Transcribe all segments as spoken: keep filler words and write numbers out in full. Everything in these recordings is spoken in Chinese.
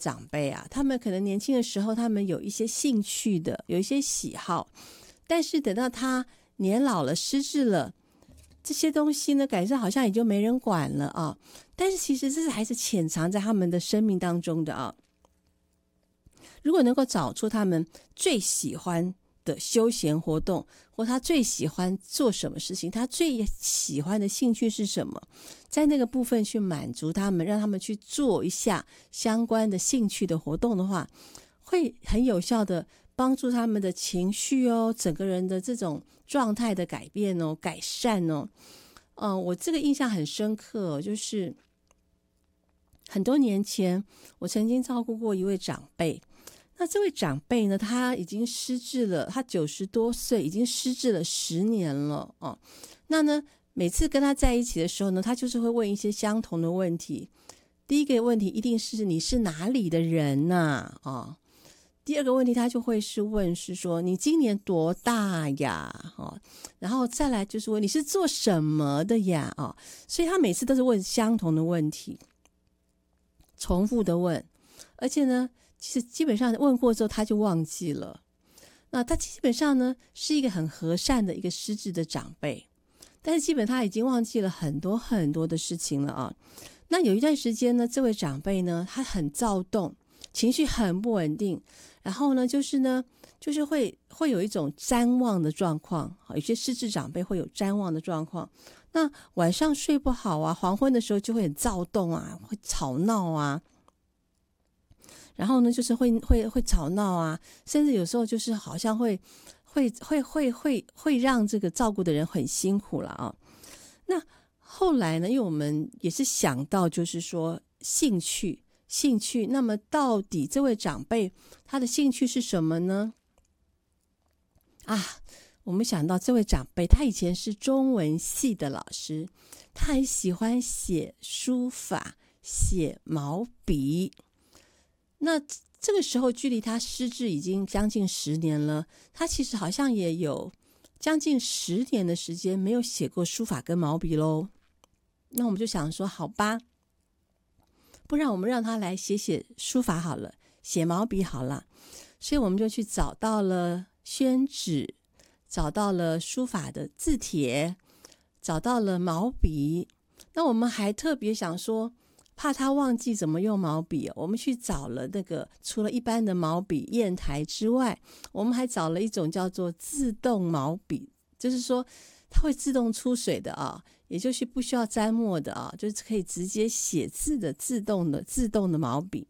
长辈啊，他们可能年轻的时候他们有一些兴趣的，有一些喜好，但是等到他年老了失智了，这些东西呢感觉好像也就没人管了啊。但是其实这是还是潜藏在他们的生命当中的啊。如果能够找出他们最喜欢的休闲活动，或他最喜欢做什么事情，他最喜欢的兴趣是什么，在那个部分去满足他们，让他们去做一下相关的兴趣的活动的话，会很有效的帮助他们的情绪哦，整个人的这种状态的改变哦，改善哦。嗯、呃，我这个印象很深刻哦，就是很多年前我曾经照顾过一位长辈。那这位长辈呢，他已经失智了，他九十多岁，已经失智了十年了哦。那呢，每次跟他在一起的时候呢，他就是会问一些相同的问题。第一个问题一定是你是哪里的人呐、啊？哦，第二个问题他就会是问是说你今年多大呀？哦，然后再来就是问你是做什么的呀？哦，所以他每次都是问相同的问题，重复的问，而且呢。其实基本上问过之后他就忘记了。那他基本上呢是一个很和善的一个失智的长辈，但是基本他已经忘记了很多很多的事情了啊。那有一段时间呢，这位长辈呢他很躁动，情绪很不稳定，然后呢就是呢就是会会有一种谵妄的状况，有些失智长辈会有谵妄的状况。那晚上睡不好啊，黄昏的时候就会很躁动啊，会吵闹啊。然后呢，就是会会会吵闹啊，甚至有时候就是好像会会会会会会让这个照顾的人很辛苦了啊。那后来呢，因为我们也是想到，就是说兴趣兴趣，那么到底这位长辈他的兴趣是什么呢？啊，我们想到这位长辈，他以前是中文系的老师，他很喜欢写书法，写毛笔。那这个时候距离他失智已经将近十年了，他其实好像也有将近十年的时间没有写过书法跟毛笔咯。那我们就想说好吧，不然我们让他来写写书法好了，写毛笔好了。所以我们就去找到了宣纸，找到了书法的字帖，找到了毛笔。那我们还特别想说怕他忘记怎么用毛笔，我们去找了那个除了一般的毛笔砚台之外，我们还找了一种叫做自动毛笔，就是说它会自动出水的啊，也就是不需要沾墨的啊，就是可以直接写字的自动的自动的毛笔，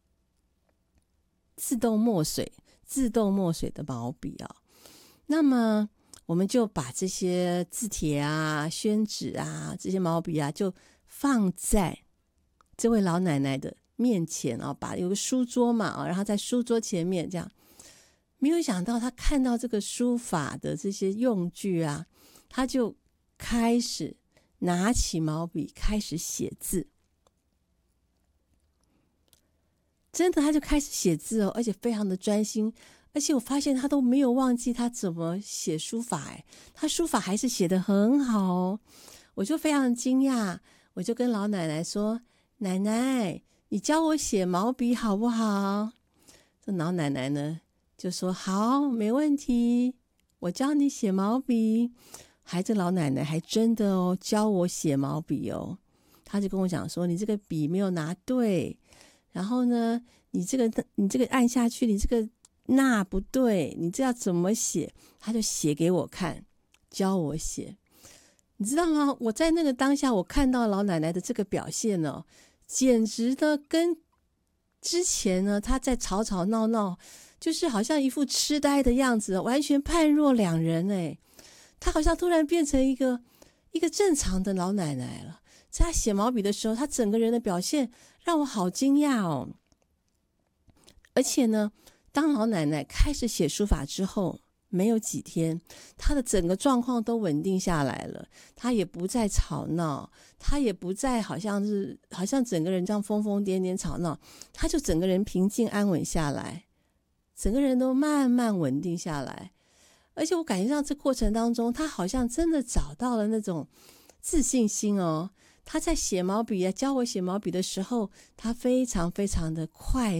自动墨水自动墨水的毛笔啊。那么我们就把这些字帖啊、宣纸啊、这些毛笔啊，就放在这位老奶奶的面前啊，把有个书桌嘛啊，然后在书桌前面这样，没有想到他看到这个书法的这些用具啊，他就开始拿起毛笔开始写字，真的他就开始写字哦，而且非常的专心，而且我发现他都没有忘记他怎么写书法，哎，他书法还是写得很好哦，我就非常惊讶，我就跟老奶奶说，奶奶，你教我写毛笔好不好？这老奶奶呢就说好，没问题，我教你写毛笔。还这老奶奶还真的哦教我写毛笔哦，她就跟我讲说，你这个笔没有拿对，然后呢你这个你这个按下去，你这个捺不对，你这要怎么写？她就写给我看，教我写。你知道吗？我在那个当下，我看到老奶奶的这个表现呢，简直的跟之前呢她在吵吵闹闹，就是好像一副痴呆的样子，完全判若两人哎。她好像突然变成一个一个正常的老奶奶了。在她写毛笔的时候，她整个人的表现让我好惊讶哦。而且呢，当老奶奶开始写书法之后，没有几天，他的整个状况都稳定下来了，他也不再吵闹，他也不再好像是好像整个人这样疯疯癫癫吵闹，他就整个人平静安稳下来，整个人都慢慢稳定下来。而且我感觉到这过程当中，他好像真的找到了那种自信心哦。他在写毛笔啊，教我写毛笔的时候，他非常非常的快